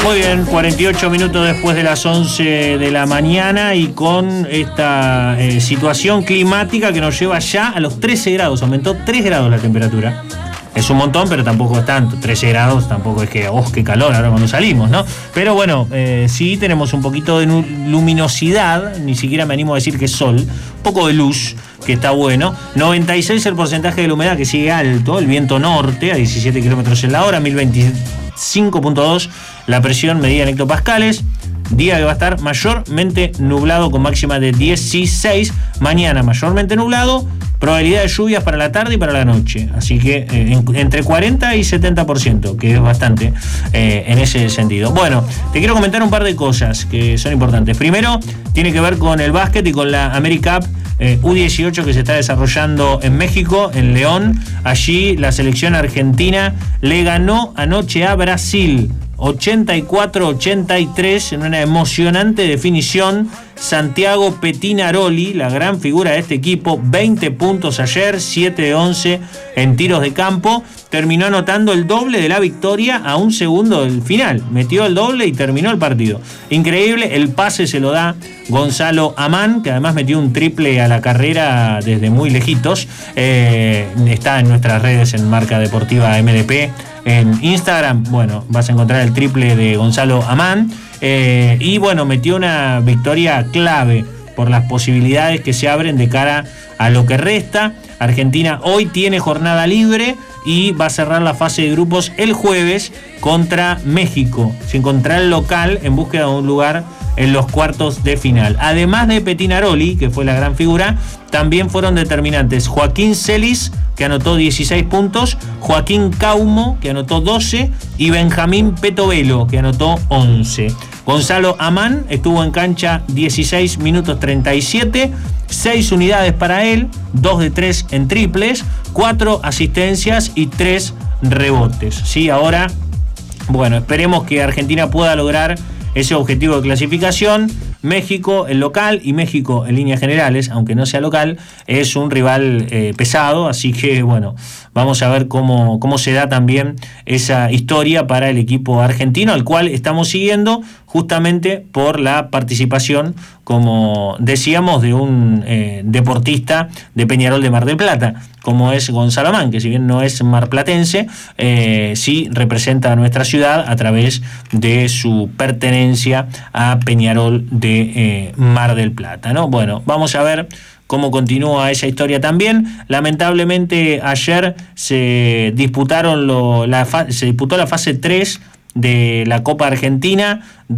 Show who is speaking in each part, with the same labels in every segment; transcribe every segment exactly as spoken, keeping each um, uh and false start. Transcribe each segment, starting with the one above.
Speaker 1: Muy bien, cuarenta y ocho minutos después de las once de la mañana y con esta eh, situación climática que nos lleva ya a los trece grados. Aumentó tres grados la temperatura. Es un montón, pero tampoco es tanto. trece grados tampoco es que, oh, qué calor ahora cuando salimos, ¿no? Pero bueno, eh, sí tenemos un poquito de luminosidad, ni siquiera me animo a decir que es sol, un poco de luz, que está bueno. noventa y seis el porcentaje de la humedad, que sigue alto, el viento norte a diecisiete kilómetros en la hora, mil veinticinco punto dos la presión medida en hectopascales. Día que va a estar mayormente nublado con máxima de dieciséis. Mañana mayormente nublado, probabilidad de lluvias para la tarde y para la noche. Así que eh, en, entre cuarenta y setenta por ciento, que es bastante eh, en ese sentido. Bueno, te quiero comentar un par de cosas que son importantes. Primero, tiene que ver con el básquet y con la AmeriCup eh, U dieciocho que se está desarrollando en México, en León. Allí la selección argentina le ganó anoche a Brasil ochenta y cuatro a ochenta y tres en una emocionante definición. Santiago Petinaroli, la gran figura de este equipo, veinte puntos ayer, siete de once en tiros de campo, terminó anotando el doble de la victoria a un segundo del final, metió el doble y terminó el partido. Increíble, el pase se lo da Gonzalo Amán, que además metió un triple a la carrera desde muy lejitos. Eh, está en nuestras redes en Marca Deportiva M D P, en Instagram, bueno, vas a encontrar el triple de Gonzalo Amán. Eh, y bueno, metió una victoria clave por las posibilidades que se abren de cara a lo que resta. Argentina hoy tiene jornada libre y va a cerrar la fase de grupos el jueves contra México, sin contra el local en búsqueda de un lugar en los cuartos de final. Además de Petinaroli, que fue la gran figura, también fueron determinantes Joaquín Celis, que anotó dieciséis puntos, Joaquín Caumo, que anotó doce, y Benjamín Petovelo, que anotó once. Gonzalo Amán estuvo en cancha dieciséis minutos treinta y siete, seis unidades para él, dos de tres en triples, cuatro asistencias y tres rebotes. Sí, ahora, bueno, esperemos que Argentina pueda lograr ese objetivo de clasificación. México, el local, y México en líneas generales, aunque no sea local, es un rival eh, pesado, así que bueno, vamos a ver cómo, cómo se da también esa historia para el equipo argentino, al cual estamos siguiendo justamente por la participación, como decíamos, de un eh, deportista de Peñarol de Mar del Plata, como es Gonzalo Amán, que si bien no es marplatense, eh, sí representa a nuestra ciudad a través de su pertenencia a Peñarol de eh, Mar del Plata, ¿no? Bueno, vamos a ver cómo continúa esa historia también. Lamentablemente ayer se disputaron lo, la fa- se disputó la fase tres de la Copa Argentina,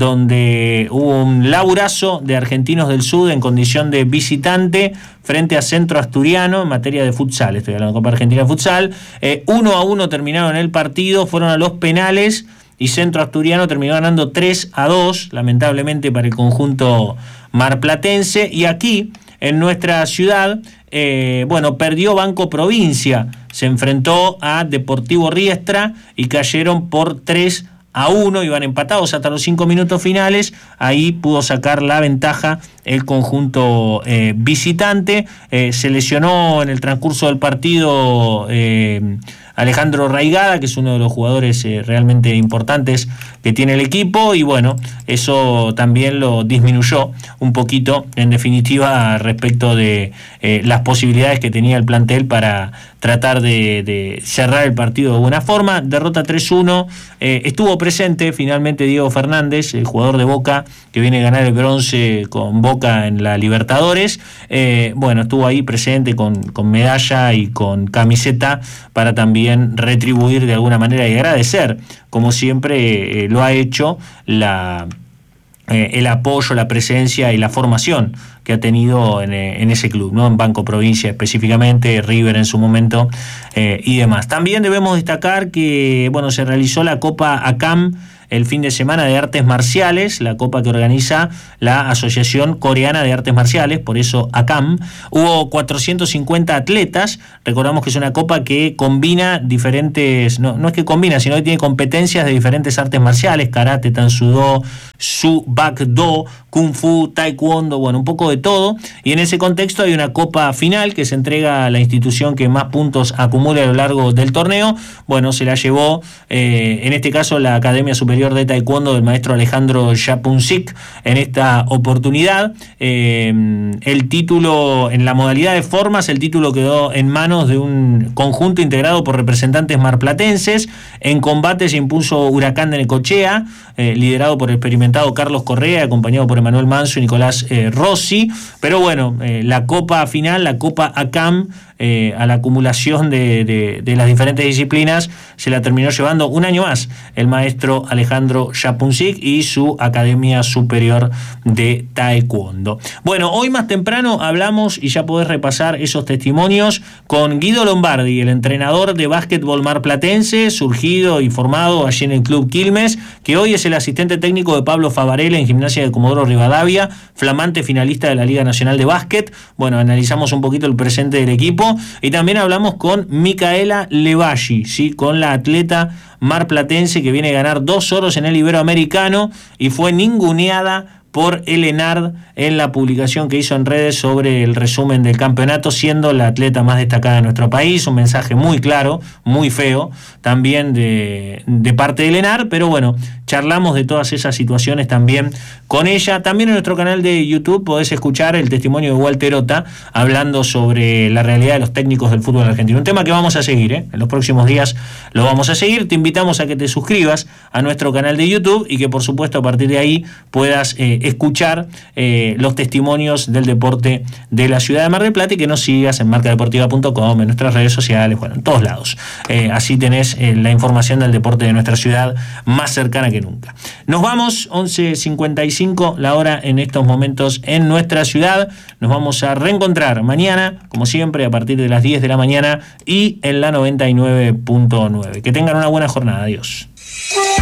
Speaker 1: donde hubo un laburazo de Argentinos del Sud en condición de visitante frente a Centro Asturiano en materia de futsal. Estoy hablando de Copa Argentina de futsal. Eh, uno a uno terminaron el partido, fueron a los penales y Centro Asturiano terminó ganando tres a dos, lamentablemente para el conjunto marplatense. Y aquí, en nuestra ciudad, eh, bueno, perdió Banco Provincia, se enfrentó a Deportivo Riestra y cayeron por tres a uno, iban empatados hasta los cinco minutos finales. Ahí pudo sacar la ventaja el conjunto eh, visitante. Eh, se lesionó en el transcurso del partido eh, Alejandro Raigada, que es uno de los jugadores eh, realmente importantes que tiene el equipo, y bueno, eso también lo disminuyó un poquito, en definitiva, respecto de eh, las posibilidades que tenía el plantel para tratar de, de cerrar el partido de buena forma. Derrota tres uno, eh, estuvo presente finalmente Diego Fernández, el jugador de Boca, que viene a ganar el bronce con Boca en la Libertadores. Eh, bueno, estuvo ahí presente con, con medalla y con camiseta para también retribuir de alguna manera y agradecer, como siempre eh, lo ha hecho, la, eh, el apoyo, la presencia y la formación que ha tenido en, en ese club, ¿no? En Banco Provincia específicamente, River en su momento eh, y demás. También debemos destacar que bueno, se realizó la Copa ACAM el fin de semana de artes marciales, la copa que organiza la Asociación Coreana de Artes Marciales, por eso ACAM. Hubo cuatrocientos cincuenta atletas. Recordamos que es una copa que combina diferentes, no, no es que combina, sino que tiene competencias de diferentes artes marciales: karate, tansudó, su bakdo, kung fu, taekwondo, bueno, un poco de de todo, y en ese contexto hay una copa final que se entrega a la institución que más puntos acumule a lo largo del torneo. Bueno, se la llevó, eh, en este caso, la Academia Superior de Taekwondo del maestro Alejandro Japunsik en esta oportunidad. Eh, el título, en la modalidad de formas, el título quedó en manos de un conjunto integrado por representantes marplatenses. En combate se impuso Huracán de Necochea, eh, liderado por el experimentado Carlos Correa, acompañado por Emanuel Manso y Nicolás eh, Rossi. Pero bueno, eh, la copa final, la copa ACAM, eh, a la acumulación de, de, de las diferentes disciplinas, se la terminó llevando un año más el maestro Alejandro Japunsik y su Academia Superior de Taekwondo. Bueno, hoy más temprano hablamos, y ya podés repasar esos testimonios, con Guido Lombardi, el entrenador de básquetbol marplatense, surgido y formado allí en el Club Quilmes, que hoy es el asistente técnico de Pablo Favarela en Gimnasia de Comodoro Rivadavia, flamante finalista de la Liga Nacional de Básquet. Bueno, analizamos un poquito el presente del equipo, y también hablamos con Micaela Levalli, ¿sí? Con la atleta marplatense que viene a ganar dos oros en el Iberoamericano y fue ninguneada por el ENARD en la publicación que hizo en redes sobre el resumen del campeonato, siendo la atleta más destacada de nuestro país. Un mensaje muy claro, muy feo, también de, de parte del ENARD, pero bueno, charlamos de todas esas situaciones también con ella. También en nuestro canal de YouTube podés escuchar el testimonio de Walter Ota hablando sobre la realidad de los técnicos del fútbol argentino. Un tema que vamos a seguir, ¿eh? En los próximos días lo vamos a seguir. Te invitamos a que te suscribas a nuestro canal de YouTube y que por supuesto a partir de ahí puedas eh, escuchar eh, los testimonios del deporte de la ciudad de Mar del Plata, y que nos sigas en marca deportiva punto com, en nuestras redes sociales, bueno, en todos lados. Eh, así tenés eh, la información del deporte de nuestra ciudad más cercana que nunca. Nos vamos, once cincuenta y cinco la hora en estos momentos en nuestra ciudad. Nos vamos a reencontrar mañana, como siempre, a partir de las diez de la mañana y en la noventa y nueve punto nueve. Que tengan una buena jornada. Adiós.